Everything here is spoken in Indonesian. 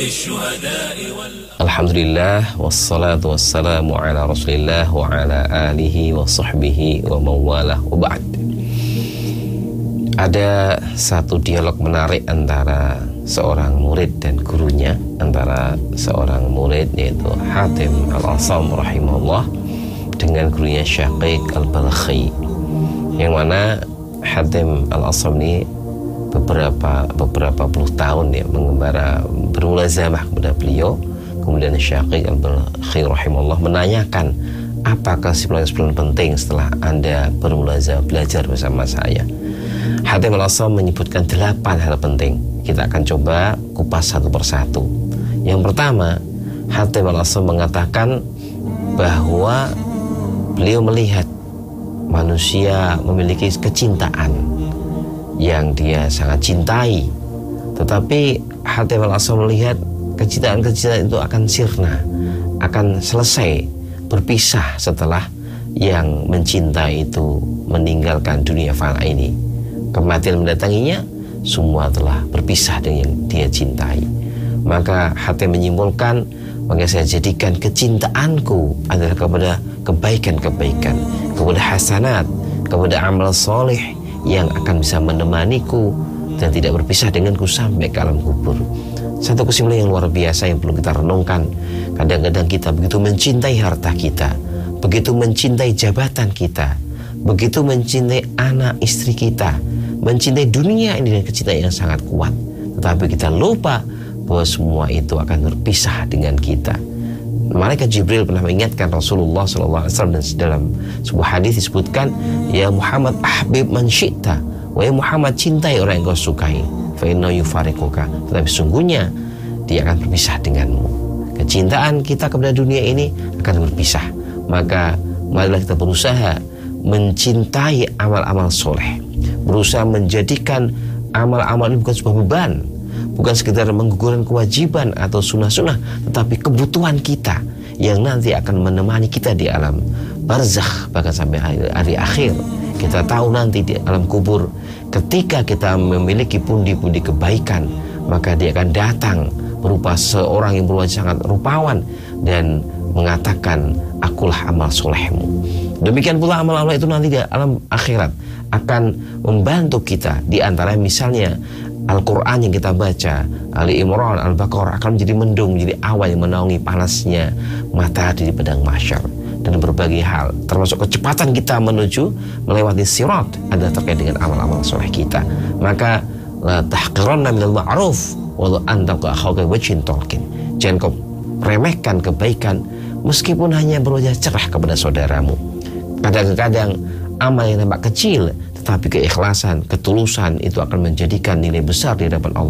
Alhamdulillah, wassalatu wassalamu ala rasulillah wa ala alihi wa sahbihi wa mawalah wa ba'd. Ada satu dialog menarik antara seorang murid dan gurunya, antara seorang murid yaitu Hatim Al-Asam rahimahullah dengan gurunya Syaqiq Al-Balkhi, yang mana Hatim Al-Asam ini beberapa puluh tahun ya mengembara bermulazamah kepada beliau. Kemudian Syaqiq Al-Balkhi rahimahullah menanyakan, apa kesimpulan penting setelah Anda bermulazamah belajar bersama saya? Hatim Al-Asam menyebutkan 8 hal penting. Kita akan coba kupas satu persatu. Yang pertama, Hatim Al-Asam mengatakan bahwa beliau melihat manusia memiliki kecintaan yang dia sangat cintai, tetapi Hatim Al-Asam melihat kecintaan itu akan sirna, akan selesai, berpisah setelah yang mencintai itu meninggalkan dunia fana ini. Kematian mendatanginya, semua telah berpisah dengan yang dia cintai. Maka Hatim menyimpulkan, maka saya jadikan kecintaanku adalah kepada kebaikan-kebaikan, kepada hasanat, kepada amal soleh yang akan bisa menemaniku dan tidak berpisah denganku sampai ke alam kubur. Satu kesimpulan yang luar biasa yang perlu kita renungkan. Kadang-kadang kita begitu mencintai harta kita, begitu mencintai jabatan kita, begitu mencintai anak istri kita, mencintai dunia ini dengan kecintaan yang sangat kuat, tetapi kita lupa bahwa semua itu akan berpisah dengan kita. Malaikat Jibril pernah mengingatkan Rasulullah SAW, dan dalam sebuah hadis disebutkan, ya Muhammad ahbib man syi'ta, wahai Muhammad cintai orang yang kau sukai, fa inna yufariquka, tetapi sungguhnya dia akan berpisah denganmu. Kecintaan kita kepada dunia ini akan berpisah. Maka marilah kita berusaha mencintai amal-amal soleh, berusaha menjadikan amal-amal ini bukan sebuah beban, bukan sekedar menggugurkan kewajiban atau sunnah-sunnah, tetapi kebutuhan kita yang nanti akan menemani kita di alam barzakh, bahkan sampai hari akhir. Kita tahu nanti di alam kubur, ketika kita memiliki pundi-pundi kebaikan, maka dia akan datang berupa seorang yang berwajah sangat rupawan dan mengatakan, akulah amal solehmu. Demikian pula amal-amal itu nanti di alam akhirat akan membantu kita. Di antara misalnya Al-Quran yang kita baca, Ali Imran, Al-Baqarah, akan menjadi mendung, menjadi awan yang menaungi panasnya matahari di padang mahsyar. Dan berbagai hal, termasuk kecepatan kita menuju melewati sirat, adalah terkait dengan amal-amal soleh kita. Maka la tahqiranna minal ma'ruf walau an talqa akhaka wajhin talqin. Jangan kau remehkan kebaikan meskipun hanya berwajah cerah kepada saudaramu. Kadang-kadang amal yang nampak kecil, tetapi keikhlasan, ketulusan itu akan menjadikan nilai besar di hadapan Allah.